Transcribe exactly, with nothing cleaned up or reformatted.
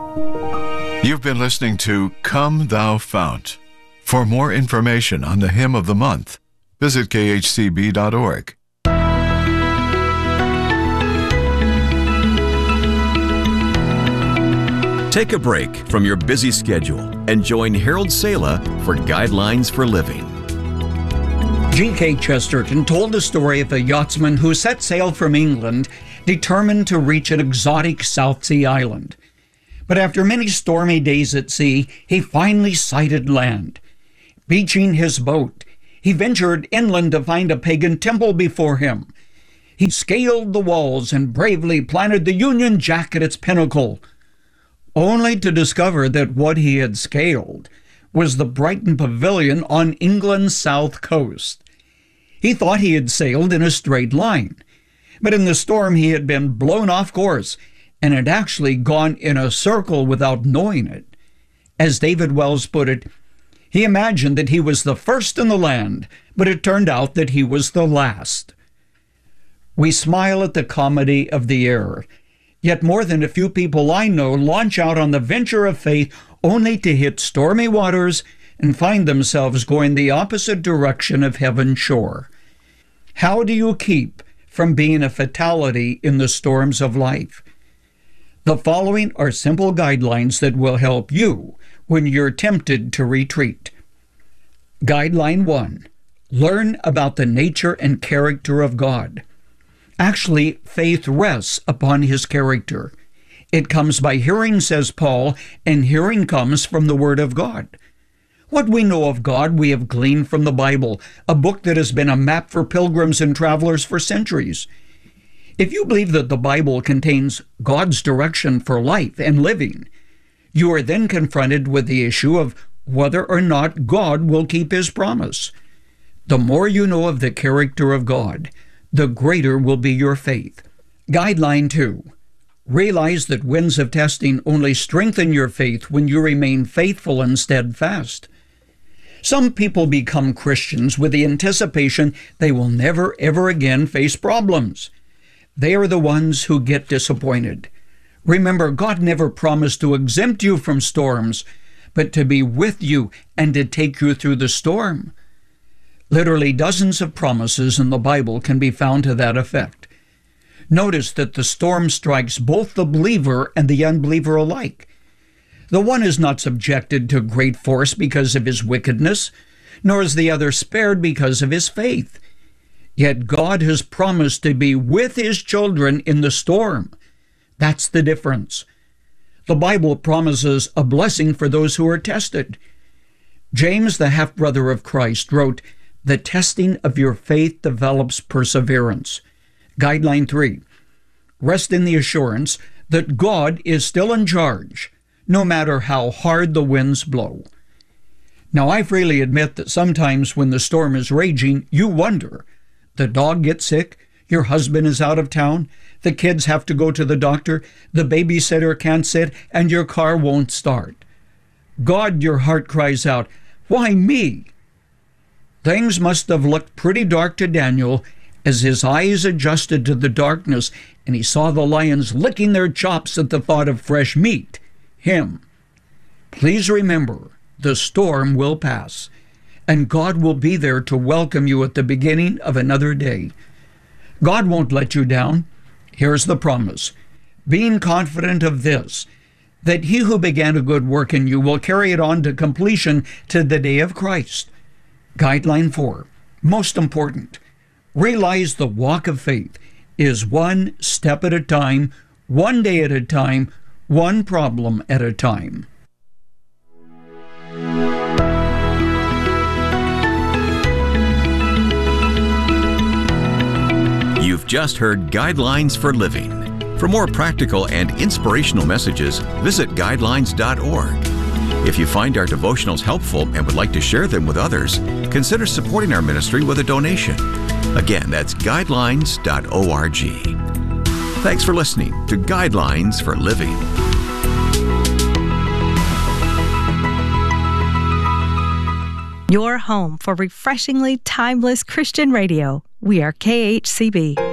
You've been listening to Come Thou Fount. For more information on the Hymn of the Month, visit k h c b dot org. Take a break from your busy schedule and join Harold Sala for Guidelines for Living. G K Chesterton told the story of a yachtsman who set sail from England, determined to reach an exotic South Sea island. But after many stormy days at sea, he finally sighted land. Beaching his boat, he ventured inland to find a pagan temple before him. He scaled the walls and bravely planted the Union Jack at its pinnacle, only to discover that what he had scaled was the Brighton Pavilion on England's south coast. He thought he had sailed in a straight line, but in the storm he had been blown off course and had actually gone in a circle without knowing it. As David Wells put it, he imagined that he was the first in the land, but it turned out that he was the last. We smile at the comedy of the air, yet more than a few people I know launch out on the venture of faith only to hit stormy waters and find themselves going the opposite direction of heaven's shore. How do you keep from being a fatality in the storms of life? The following are simple guidelines that will help you when you're tempted to retreat. Guideline one. Learn about the nature and character of God. Actually, faith rests upon His character. It comes by hearing, says Paul, and hearing comes from the Word of God. What we know of God we have gleaned from the Bible, a book that has been a map for pilgrims and travelers for centuries. If you believe that the Bible contains God's direction for life and living, you are then confronted with the issue of whether or not God will keep His promise. The more you know of the character of God, the greater will be your faith. Guideline two. Realize that winds of testing only strengthen your faith when you remain faithful and steadfast. Some people become Christians with the anticipation they will never, ever again face problems. They are the ones who get disappointed. Remember, God never promised to exempt you from storms, but to be with you and to take you through the storm. Literally dozens of promises in the Bible can be found to that effect. Notice that the storm strikes both the believer and the unbeliever alike. The one is not subjected to great force because of his wickedness, nor is the other spared because of his faith. Yet God has promised to be with His children in the storm. That's the difference. The Bible promises a blessing for those who are tested. James, the half-brother of Christ, wrote, "The testing of your faith develops perseverance." Guideline three. Rest in the assurance that God is still in charge, no matter how hard the winds blow. Now, I freely admit that sometimes when the storm is raging, you wonder. The dog gets sick, your husband is out of town, the kids have to go to the doctor, the babysitter can't sit, and your car won't start. God, your heart cries out, "Why me?" Things must have looked pretty dark to Daniel as his eyes adjusted to the darkness and he saw the lions licking their chops at the thought of fresh meat, him. Please remember, the storm will pass, and God will be there to welcome you at the beginning of another day. God won't let you down. Here's the promise. Being confident of this, that He who began a good work in you will carry it on to completion to the day of Christ. Guideline four, most important, realize the walk of faith is one step at a time, one day at a time, one problem at a time. You've just heard Guidelines for Living. For more practical and inspirational messages, visit guidelines dot org. If you find our devotionals helpful and would like to share them with others, consider supporting our ministry with a donation. Again, that's guidelines dot org. Thanks for listening to Guidelines for Living. Your home for refreshingly timeless Christian radio. We are K H C B.